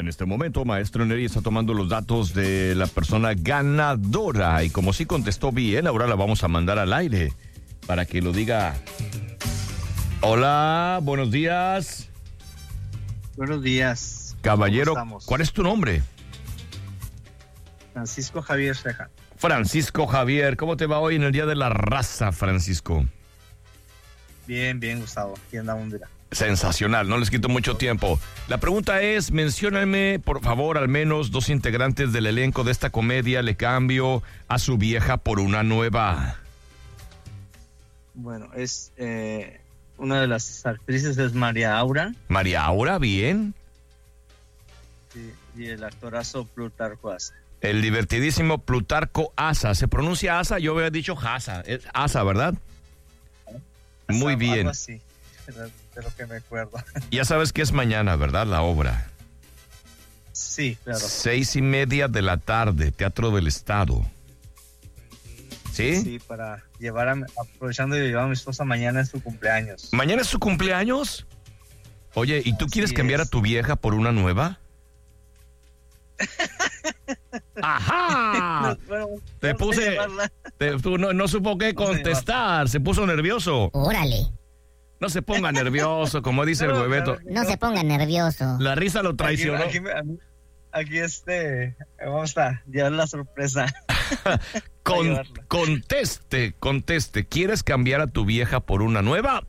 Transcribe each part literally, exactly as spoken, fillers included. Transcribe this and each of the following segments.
En este momento, Maestro Neri está tomando los datos de la persona ganadora. Y como sí contestó bien, ahora la vamos a mandar al aire para que lo diga. Hola, buenos días. Buenos días. Caballero, ¿cuál es tu nombre? Francisco Javier Ceja. Francisco Javier, ¿cómo te va hoy en el Día de la Raza, Francisco? Bien, bien, Gustavo. Aquí andamos, mira. Sensacional, no les quito mucho tiempo. La pregunta es, mencióname, por favor, al menos dos integrantes del elenco de esta comedia Le cambio a su vieja por una nueva. Bueno, es eh, una de las actrices es María Aura. María Aura, bien. Sí, y el actorazo Plutarco Asa. El divertidísimo Plutarco Asa. ¿Se pronuncia Asa? Yo había dicho Asa. Es Asa, ¿verdad? Asa, muy bien. Algo así, de, de lo que me acuerdo. Ya sabes que es mañana, ¿verdad? La obra. Sí, claro. Seis y media de la tarde, Teatro del Estado. ¿Sí? Sí, para llevar a, aprovechando de llevar a mi esposa mañana es su cumpleaños. ¿Mañana es su cumpleaños? Oye, ¿y tú Así quieres cambiar es. a tu vieja por una nueva? ¡Ajá! No, bueno, Te vamos a puse... llevarla. Te, tú no, no supo qué Vamos a contestar, se puso nervioso. Órale, No se ponga nervioso, como dice el No, hueveto. claro. no se ponga nervioso. La risa lo Aquí, traicionó. aquí, aquí, aquí, este, vamos a llevar la sorpresa. Con- llevarla. conteste, conteste. ¿Quieres cambiar a tu vieja por una nueva?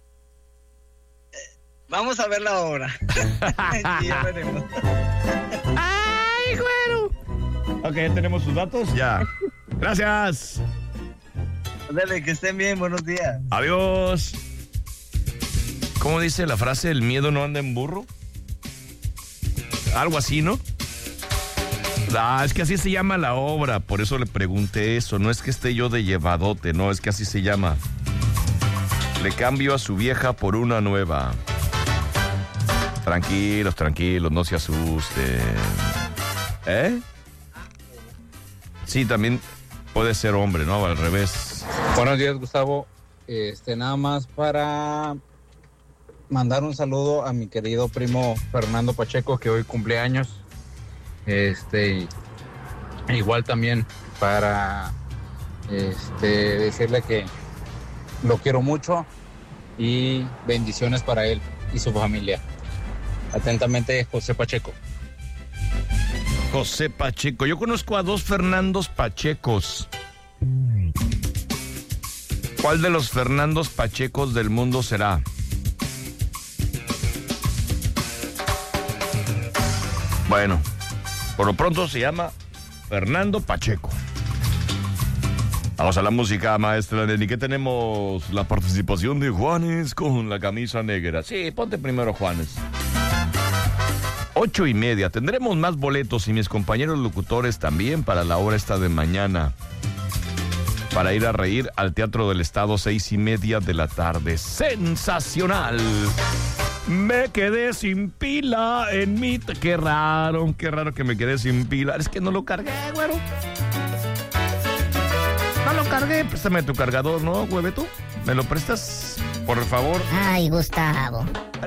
Vamos a ver la obra. Y ya veremos. ¡Ay, güero! Ok, ya tenemos sus datos. Ya. Gracias. Dale, que estén bien, buenos días. Adiós. ¿Cómo dice la frase? ¿El miedo no anda en burro? Algo así, ¿no? Ah, es que así se llama la obra, por eso le pregunté eso. No es que esté yo de llevadote, no, es que así se llama. Le cambio a su vieja por una nueva. Tranquilos, tranquilos, no se asusten. ¿Eh? Sí, también puede ser hombre, ¿no? Al revés. Buenos días, Gustavo. Este, nada más para mandar un saludo a mi querido primo Fernando Pacheco, que hoy cumple años. Este, igual también para este, decirle que lo quiero mucho y bendiciones para él y su familia. Atentamente, José Pacheco. José Pacheco. Yo conozco a dos Fernandos Pachecos. ¿Cuál de los Fernandos Pachecos del mundo será? Bueno, por lo pronto se llama Fernando Pacheco. Vamos a la música, maestra Nelly. ¿Qué tenemos? La participación de Juanes con la camisa negra. Sí, ponte primero, Juanes. Ocho y media. Tendremos más boletos y mis compañeros locutores también para la hora esta de mañana. Para ir a reír al Teatro del Estado, seis y media de la tarde. ¡Sensacional! Me quedé sin pila en mi... t- Qué raro, qué raro que me quedé sin pila. Es que no lo cargué, güero. No lo cargué. Préstame tu cargador, ¿no, hueveto? ¿Me lo prestas, por favor? Ay, Gustavo.